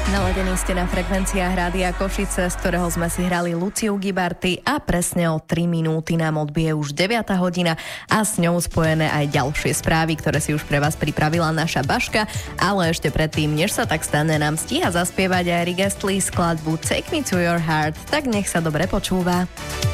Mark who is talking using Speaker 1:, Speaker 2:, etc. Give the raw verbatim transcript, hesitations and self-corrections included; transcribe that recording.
Speaker 1: Naladení ste na frekvenciách Rádia Košice, z ktorého sme si hrali Luciu Gibarty a presne o tri minúty nám odbije už deviata hodina a s ňou spojené aj ďalšie správy, ktoré si už pre vás pripravila naša Baška, ale ešte predtým, než sa tak stane, nám stíha zaspievať aj Rick Astley skladbu Take Me to Your Heart, tak nech sa dobre počúva.